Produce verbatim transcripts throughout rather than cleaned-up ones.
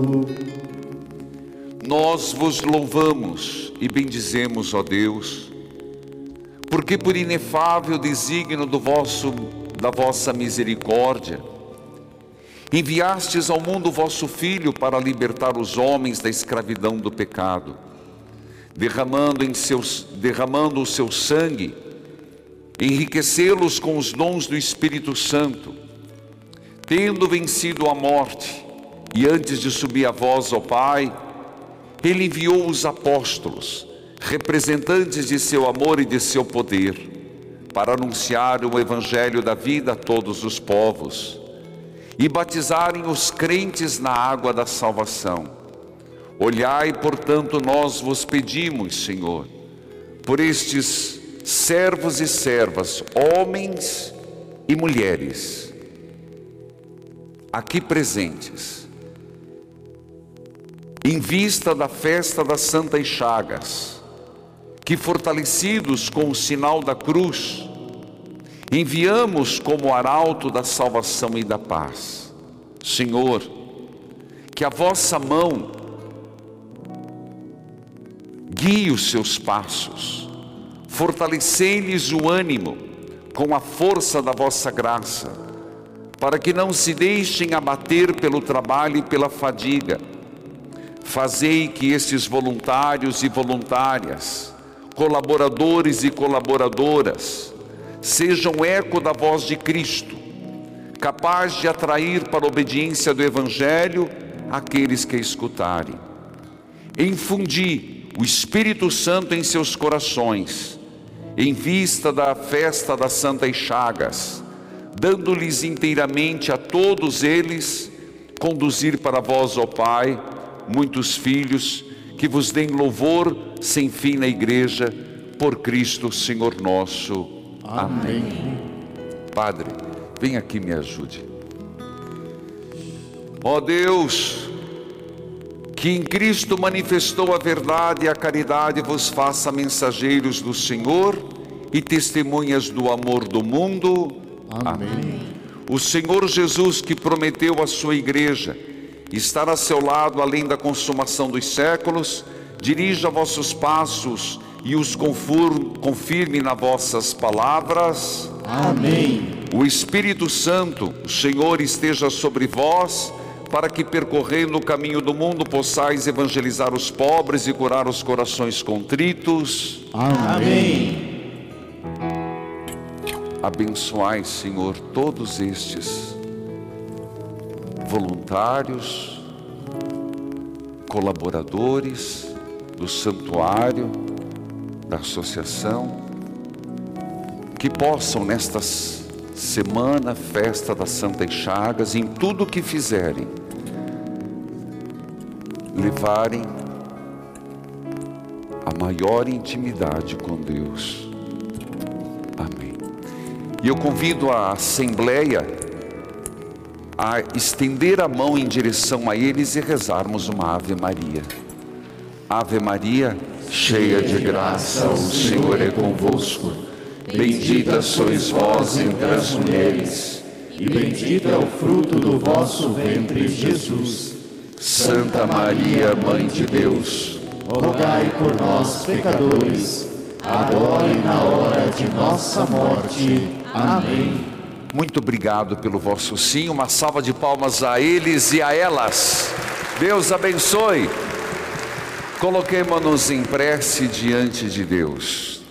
Nós vos louvamos e bendizemos, ó Deus, porque por inefável desígnio do vosso, da vossa misericórdia, enviastes ao mundo o vosso Filho para libertar os homens da escravidão do pecado, derramando, em seus, derramando o seu sangue, enriquecê-los com os dons do Espírito Santo, tendo vencido a morte, e antes de subir a vós, ó Pai, Ele enviou os apóstolos, representantes de seu amor e de seu poder, para anunciar o Evangelho da vida a todos os povos, e batizarem os crentes na água da salvação. Olhai, portanto, nós vos pedimos, Senhor, por estes servos e servas, homens e mulheres, aqui presentes, em vista da festa das Santas Chagas, que fortalecidos com o sinal da cruz, enviamos como arauto da salvação e da paz. Senhor, que a vossa mão guie os seus passos, fortalecei-lhes o ânimo com a força da vossa graça, para que não se deixem abater pelo trabalho e pela fadiga. Fazei que esses voluntários e voluntárias, colaboradores e colaboradoras, sejam eco da voz de Cristo, capaz de atrair para a obediência do Evangelho aqueles que a escutarem. Infundi o Espírito Santo em seus corações, em vista da festa das Santas Chagas, dando-lhes inteiramente a todos eles, conduzir para vós, ó Pai, muitos filhos, que vos deem louvor sem fim na igreja, por Cristo Senhor nosso. Amém. Amém. Padre, vem aqui me ajude. Ó Deus, que em Cristo manifestou a verdade e a caridade, vos faça mensageiros do Senhor e testemunhas do amor do mundo. Amém. Amém. O Senhor Jesus, que prometeu à sua igreja estar a seu lado além da consumação dos séculos, dirija vossos passos e os confirme nas vossas palavras. Amém. O Espírito Santo, o Senhor, esteja sobre vós, para que, percorrendo o caminho do mundo, possais evangelizar os pobres e curar os corações contritos. Amém. Abençoai, Senhor, todos estes voluntários, colaboradores do santuário, da associação, que possam nesta semana, festa das Santas Chagas, em tudo o que fizerem, levarem a maior intimidade com Deus. Amém. E eu convido a Assembleia a estender a mão em direção a eles e rezarmos uma Ave Maria. Ave Maria, cheia de graça, o Senhor é convosco. Bendita sois vós entre as mulheres, e bendito é o fruto do vosso ventre, Jesus. Santa Maria, Mãe de Deus, rogai por nós, pecadores, agora e na hora de nossa morte. Amém. Muito obrigado pelo vosso sim, uma salva de palmas a eles e a elas. Deus abençoe. Coloquemo-nos em prece diante de Deus.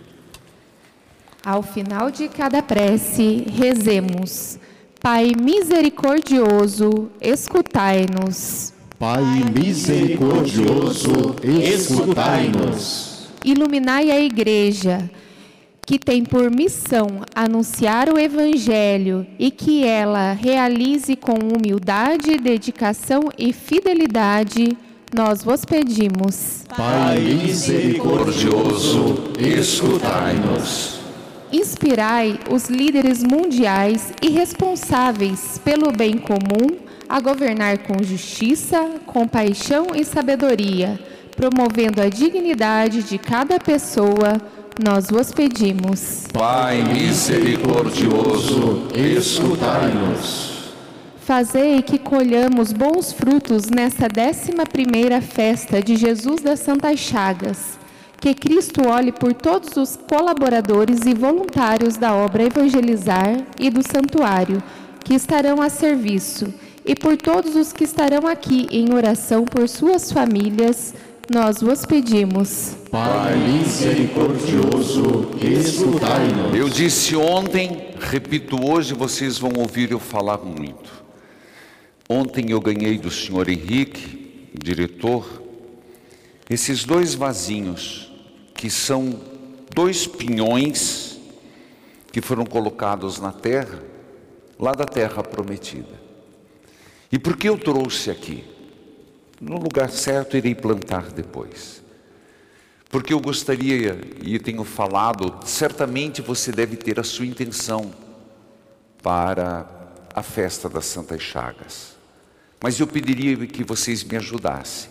Ao final de cada prece, rezemos: Pai misericordioso, escutai-nos. Pai misericordioso, escutai-nos. Iluminai a Igreja, que tem por missão anunciar o Evangelho, e que ela realize com humildade, dedicação e fidelidade, nós vos pedimos. Pai misericordioso, escutai-nos. Inspirai os líderes mundiais e responsáveis pelo bem comum a governar com justiça, compaixão e sabedoria, promovendo a dignidade de cada pessoa, nós vos pedimos. Pai misericordioso, escutai-nos. Fazei que colhamos bons frutos nesta décima primeira festa de Jesus das Santas Chagas. Que Cristo olhe por todos os colaboradores e voluntários da obra Evangelizar e do Santuário, que estarão a serviço, e por todos os que estarão aqui em oração por suas famílias, nós vos pedimos. Pai misericordioso, escutai-nos. Eu disse ontem, repito hoje, vocês vão ouvir eu falar muito. Ontem eu ganhei do senhor Henrique, diretor, esses dois vasinhos, que são dois pinhões que foram colocados na terra, lá da terra prometida. E por que eu trouxe aqui? No lugar certo irei plantar depois. Porque eu gostaria, e tenho falado, certamente você deve ter a sua intenção para a festa das Santas Chagas. Mas eu pediria que vocês me ajudassem.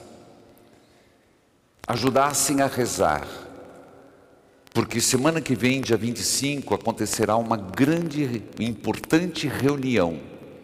Ajudassem a rezar. Porque semana que vem, dia vinte e cinco, acontecerá uma grande, importante reunião.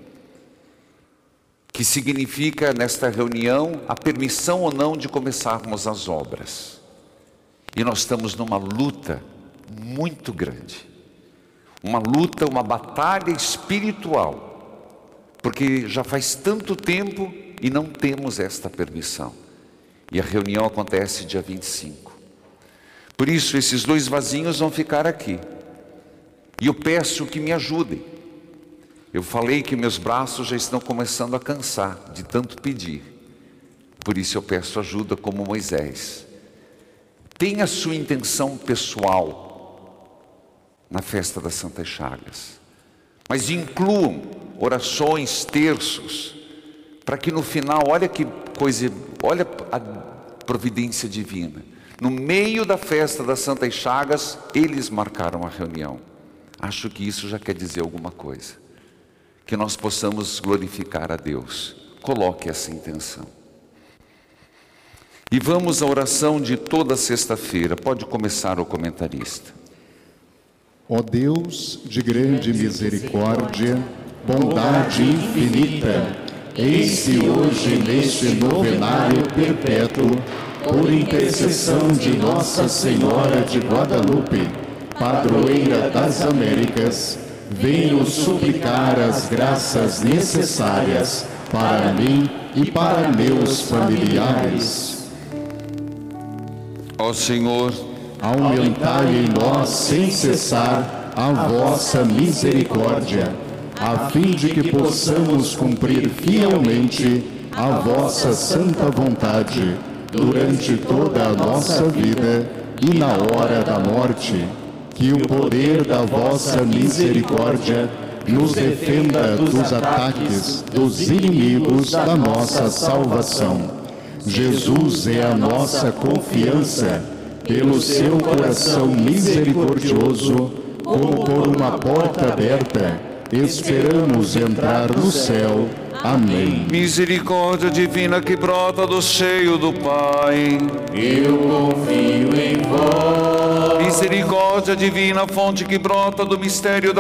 Que significa, nesta reunião, a permissão ou não de começarmos as obras. E nós estamos numa luta muito grande. Uma luta, uma batalha espiritual. Porque já faz tanto tempo e não temos esta permissão. E a reunião acontece dia vinte e cinco. Por isso, esses dois vasinhos vão ficar aqui. E eu peço que me ajudem. Eu falei que meus braços já estão começando a cansar de tanto pedir. Por isso eu peço ajuda como Moisés. Tenha a sua intenção pessoal na festa das Santas Chagas. Mas incluam orações, terços, para que no final, olha que coisa, olha a providência divina. No meio da festa das Santas Chagas, eles marcaram a reunião. Acho que isso já quer dizer alguma coisa. Que nós possamos glorificar a Deus. Coloque essa intenção. E vamos à oração de toda sexta-feira. Pode começar o comentarista. Ó Deus de grande misericórdia, bondade infinita, eis-se hoje neste novenário perpétuo, por intercessão de Nossa Senhora de Guadalupe, padroeira das Américas, venho suplicar as graças necessárias para mim e para meus familiares. Ó Senhor, aumentai em nós sem cessar a vossa misericórdia, a fim de que possamos cumprir fielmente a vossa santa vontade durante toda a nossa vida e na hora da morte. Que o poder da vossa misericórdia nos defenda dos ataques dos inimigos da nossa salvação. Jesus é a nossa confiança. Pelo seu coração misericordioso, como por uma porta aberta, esperamos entrar no céu. Amém. Misericórdia divina que brota do seio do Pai, eu confio em vós. Misericórdia divina, fonte que brota do mistério da